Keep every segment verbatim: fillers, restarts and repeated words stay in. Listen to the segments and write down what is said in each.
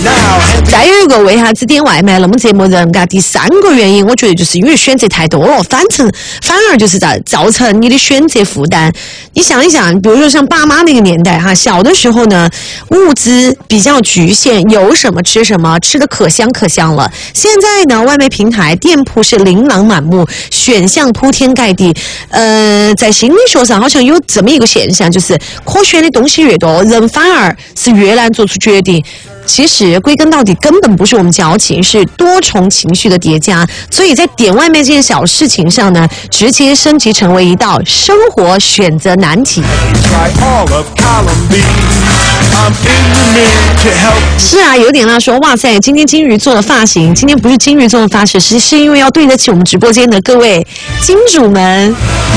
再有一个为啥子点外卖那么折磨人？嘎，第三个原因，我觉得就是因为选择太多了，反成反而就是在造成你的选择负担。你想一想，比如说像爸妈那个年代哈，小的时候呢，物资比较局限，有什么吃什么，吃的可香可香了。现在呢，外卖平台、店铺是琳琅满目，选项铺天盖地。呃，在心理学上好像有这么一个现象，就是可选的东西越多，人反而是越难做出决定。其实归根到底根本不是我们矫情，是多重情绪的叠加。所以在点外卖这件小事情上呢，直接升级成为一道生活选择难题。是啊，有点啦说，哇塞，今天金鱼做了发型，今天不是金鱼做的发型，是是因为要对得起我们直播间的各位金主们。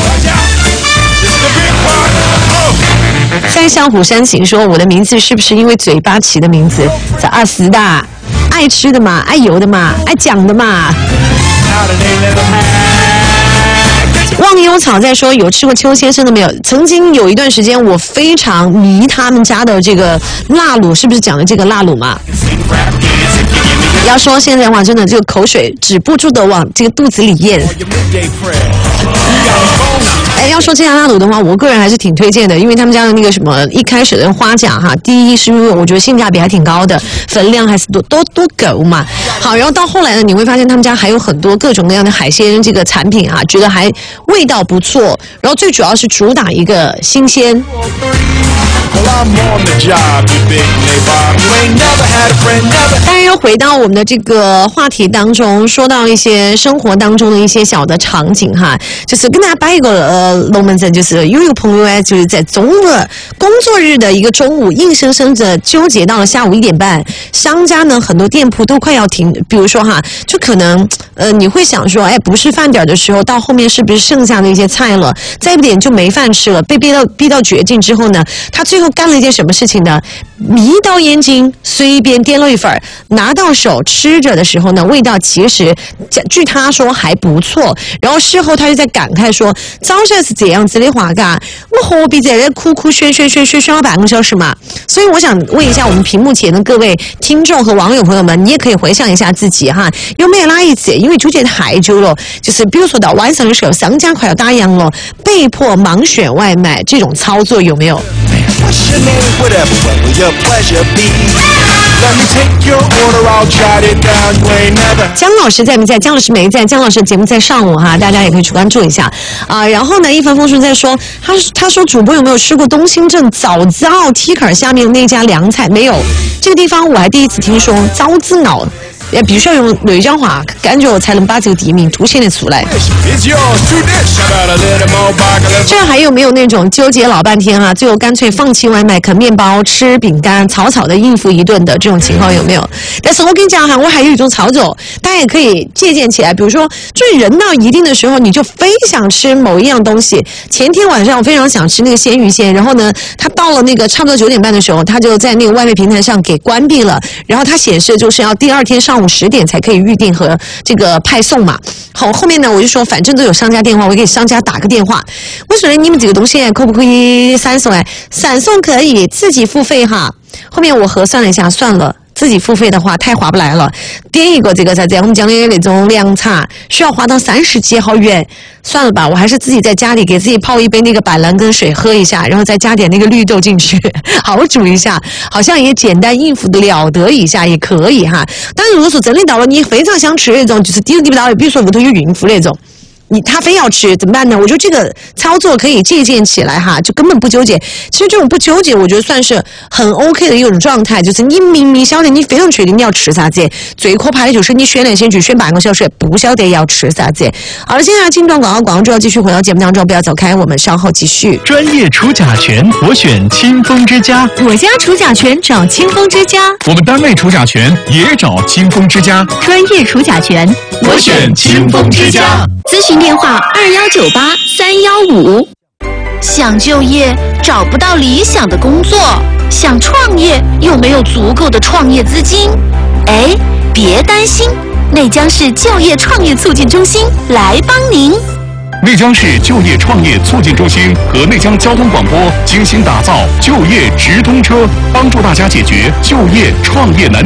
在向虎山行说，我的名字是不是因为嘴巴起的名字？这二十的，爱吃的嘛，爱油的嘛，爱讲的嘛。忘忧草在说，有吃过邱先生的没有？曾经有一段时间，我非常迷他们家的这个辣卤，是不是讲的这个辣卤嘛？要说现在的话，真的这个口水止不住的往这个肚子里咽。哎，要说这家辣卤的话，我个人还是挺推荐的，因为他们家的那个什么一开始的花甲哈，第一是因为我觉得性价比还挺高的，分量还是多多多够嘛。好，然后到后来呢，你会发现他们家还有很多各种各样的海鲜这个产品啊，觉得还味道不错，然后最主要是主打一个新鲜。当然又回到我们的这个话题当中，说到一些生活当中的一些小的场景哈，就是跟大家摆一个呃龙门阵，就是有一个朋友哎，就是在中午工作日的一个中午，硬生生的纠结到了下午一点半，商家呢很多店铺都快要停，比如说哈，就可能呃你会想说，哎，不是饭点的时候，到后面是不是剩下的一些菜了，再不点就没饭吃了，被逼到逼到绝境之后呢，他最后干了一件什么事情呢？迷到眼睛，随便点了一份，拿到手吃着的时候呢，味道其实据他说还不错。然后事后他就在感慨说，早上是这样子的话，嘎，我何必在这苦苦选选选选选了半个小时嘛？所以我想问一下我们屏幕前的各位听众和网友朋友们，你也可以回想一下自己哈，有没有哪一次因为纠结太久了，就是比如说到晚上的时候，商家快要打烊了，被迫盲选外卖，这种操作有没有？姜老师在没在？姜老师没在。姜老师节目在上午哈，大家也可以去关注一下啊。然后呢，一帆风顺在说，他他说主播有没有吃过东兴镇早灶 T 坎下面那家凉菜？没有，这个地方我还第一次听说。糟子熬。也必须要用内江话，感觉才能把这个地名凸显得出来。这还有没有那种纠结老半天啊，最后干脆放弃外卖，啃面包、吃饼干，草草的应付一顿的这种情况有没有？但是我跟你讲哈，我还有一种操作，大家也可以借鉴起来。比如说，就是人到一定的时候，你就非想吃某一样东西。前天晚上我非常想吃那个鲜鱼鲜，然后呢，他到了那个差不多九点半的时候，他就在那个外卖平台上给关闭了，然后它显示就是要第二天上午十点才可以预定和这个派送嘛。好，后面呢我就说反正都有商家电话，我给商家打个电话，我说你们这个东西可不可以闪送？哎，闪送可以，自己付费哈。后面我核算了一下，算了。自己付费的话太划不来了，点一个这个啥子我们讲的那种凉茶需要花到三十几毫元，算了吧，我还是自己在家里给自己泡一杯那个板蓝根水喝一下，然后再加点那个绿豆进去好煮一下，好像也简单应付得了得一下也可以哈。但是如果说真的到了你非常想吃那种就是抵都抵不到的，比如说屋头有孕妇那种，你他非要吃怎么办呢？我觉得这个操作可以借鉴起来哈，就根本不纠结。其实这种不纠结，我觉得算是很 OK 的一种状态，就是你明明晓得你非常确定你要吃啥子，最可怕的就是你选来选去选半个小时，不晓得要吃啥子。好了，现在进段广告，广告之后继续回到节目当中，不要走开，我们稍后继续。 专业除甲醛，我选清风之家。 我家除甲醛找清风之家， 我们单位除甲醛也找清风之家。 专业除甲醛， 我选清风之家。 咨询电话二幺九八三幺五。想就业找不到理想的工作，想创业又没有足够的创业资金，哎，别担心，内江市就业创业促进中心来帮您。 内江市就业创业促进中心和内江交通广播精心打造就业直通车，帮助大家解决就业创业难题。